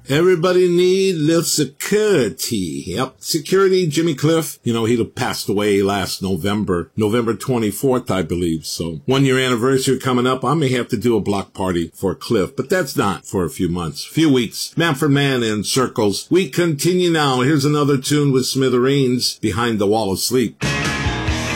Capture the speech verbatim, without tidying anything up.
Everybody need little security. Yep, security, Jimmy Cliff. You know, he passed away last November, November twenty-fourth, I believe. So one year anniversary coming up. I may have to do a block party for Cliff, but that's not for a few months, few weeks. Manfred Mann in Circles. We continue now. Here's another tune with Smithereens, Behind the Wall of Sleep.